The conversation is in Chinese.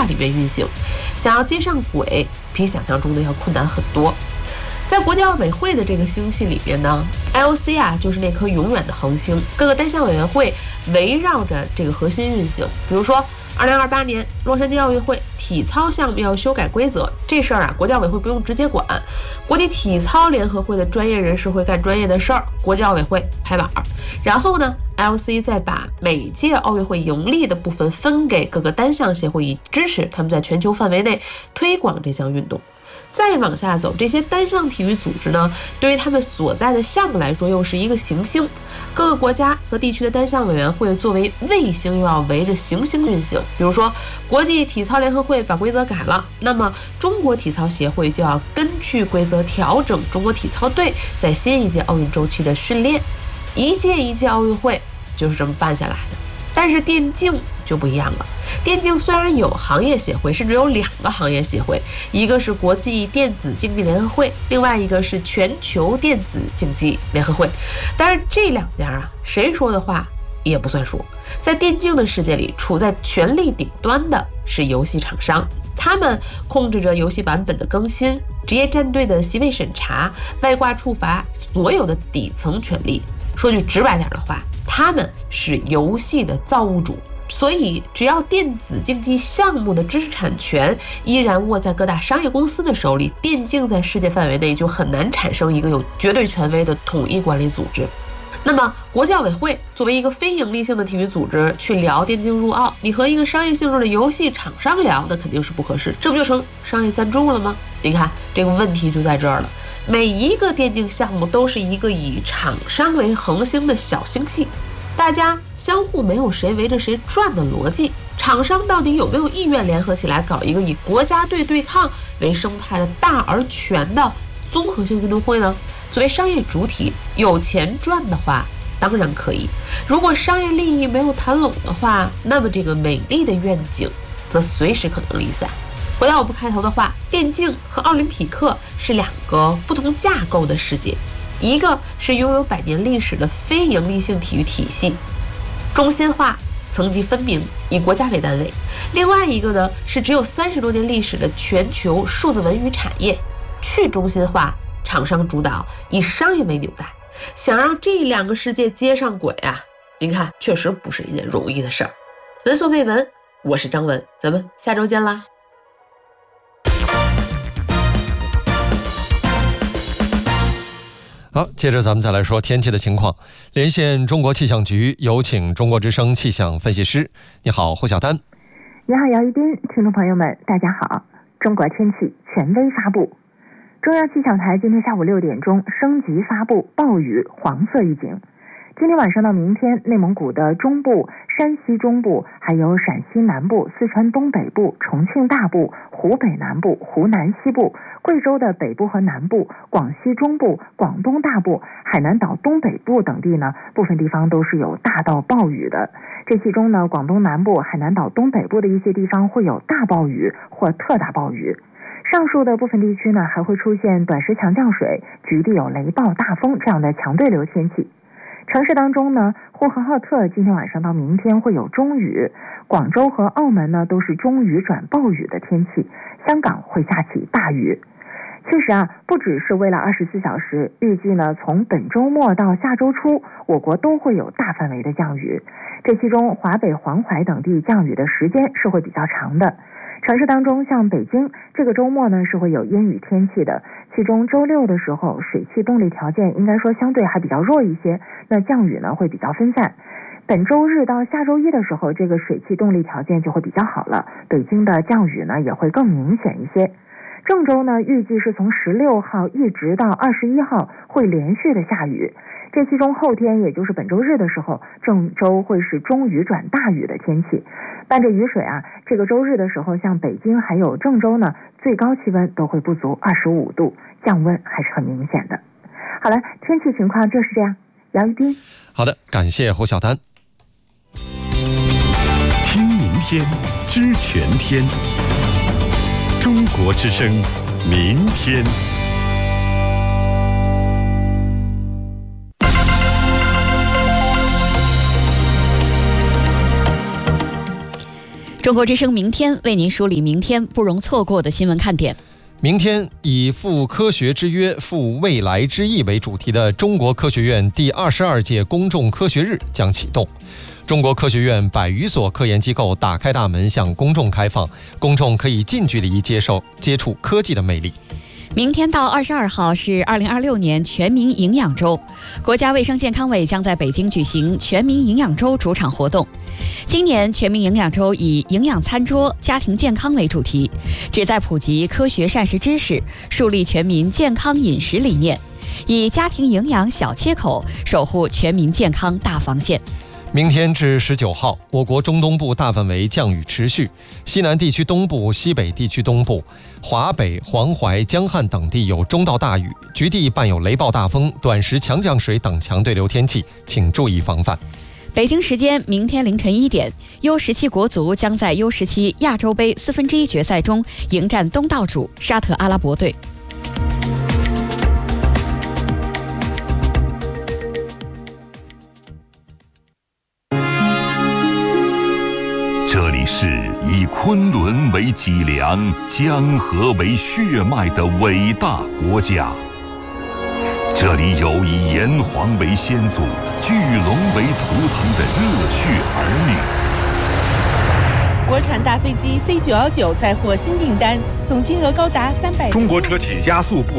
里面运行，想要接上轨，比想象中的要困难很多。在国际奥委会的这个星系里面呢 ，IOC 啊就是那颗永远的恒星，各个单项委员会围绕着这个核心运行。比如说，2028年洛杉矶奥运会体操项目要修改规则，这事儿啊，国际奥委会不用直接管，国际体操联合会的专业人士会干专业的事儿，国际奥委会拍板。然后呢 ，IOC 再把每届奥运会盈利的部分分给各个单项协会，以支持他们在全球范围内推广这项运动。再往下走，这些单项体育组织呢，对于他们所在的项目来说，又是一个行星。各个国家和地区的单项委员会作为卫星，又要围着行星运行。比如说，国际体操联合会把规则改了，那么中国体操协会就要根据规则调整中国体操队在新一届奥运周期的训练。一届一届奥运会就是这么办下来的。但是电竞就不一样了。电竞虽然有行业协会，甚至有2个行业协会，一个是国际电子竞技联合会，另外一个是全球电子竞技联合会。但是这2家啊，谁说的话也不算数。在电竞的世界里，处在权力顶端的是游戏厂商，他们控制着游戏版本的更新、职业战队的席位审查、外挂处罚，所有的底层权利。说句直白点的话，他们是游戏的造物主。所以只要电子竞技项目的知识产权依然握在各大商业公司的手里，电竞在世界范围内就很难产生一个有绝对权威的统一管理组织。那么国际奥委会作为一个非盈利性的体育组织去聊电竞入奥，你和一个商业性质的游戏厂商聊，那肯定是不合适，这不就成商业赞助了吗？你看这个问题就在这儿了。每一个电竞项目都是一个以厂商为恒星的小星系，大家相互没有谁围着谁转的逻辑，厂商到底有没有意愿联合起来搞一个以国家队对抗为生态的大而全的综合性运动会呢？作为商业主体，有钱赚的话当然可以，如果商业利益没有谈拢的话，那么这个美丽的愿景则随时可能离散。回到我们开头的话，电竞和奥林匹克是2个不同架构的世界，一个是拥有100年历史的非盈利性体育体系，中心化、层级分明，以国家为单位；另外一个呢是只有30多年历史的全球数字文娱产业，去中心化、厂商主导，以商业为纽带。想让这2个世界接上轨啊，您看确实不是一件容易的事儿。闻所未闻，我是张文，咱们下周见啦。 好，接着咱们再来说天气的情况。连线中国气象局，有请中国之声气象分析师。你好，胡晓丹。 你好，姚一斌。听众朋友们，大家好。中国天气权威发布，中央气象台今天下午6点钟升级发布暴雨黄色预警。今天晚上到明天，内蒙古的中部、山西中部，还有陕西南部、四川东北部、重庆大部、湖北南部、湖南西部、贵州的北部和南部、广西中部、广东大部、海南岛东北部等地呢，部分地方都是有大到暴雨的。这其中呢，广东南部、海南岛东北部的一些地方会有大暴雨或特大暴雨。上述的部分地区呢，还会出现短时强降水、局地有雷暴、大风这样的强对流天气。城市当中呢，呼和浩特今天晚上到明天会有中雨，广州和澳门呢都是中雨转暴雨的天气，香港会下起大雨。其实啊，不只是为了24小时，预计呢从本周末到下周初，我国都会有大范围的降雨。这其中华北、黄淮等地降雨的时间是会比较长的。城市当中，像北京这个周末呢是会有阴雨天气的，其中周6的时候水汽动力条件应该说相对还比较弱一些，那降雨呢会比较分散。本周日到下周1的时候，这个水汽动力条件就会比较好了，北京的降雨呢也会更明显一些。郑州呢预计是从16号一直到21号会连续的下雨，这其中后天也就是本周日的时候，郑州会是中雨转大雨的天气。伴着雨水啊，这个周日的时候，像北京还有郑州呢，最高气温都会不足25度，降温还是很明显的。好了，天气情况就是这样。姚一斌。 好的，感谢胡晓丹。 听明天，知全天。中国之声，明天。 中国之声明天为您梳理明天不容错过的新闻看点。 明天以赴科学之约、赴未来之翼为主题的中国科学院第22届公众科学日将启动。中国科学院100余所科研机构打开大门向公众开放，公众可以近距离接触科技的魅力。 明天到22号是2026年全民营养周，国家卫生健康委将在北京举行全民营养周主场活动。今年全民营养周以营养餐桌、家庭健康为主题，旨在普及科学膳食知识，树立全民健康饮食理念，以家庭营养小切口守护全民健康大防线。 明天至19号，我国中东部大范围降雨持续，西南地区东部、西北地区东部、华北、黄淮、江汉等地有中到大雨，局地伴有雷暴大风、短时强降水等强对流天气，请注意防范。 北京时间明天凌晨1点，U17国足将在 U17 亚洲杯1/4决赛中迎战东道主沙特阿拉伯队。 这里是以昆仑为脊梁、江河为血脉的伟大国家。这里有以炎黄为先祖、巨龙为图腾的热血儿女。国产大飞机C919 载获新订单，总金额高达300。 中国车企加速布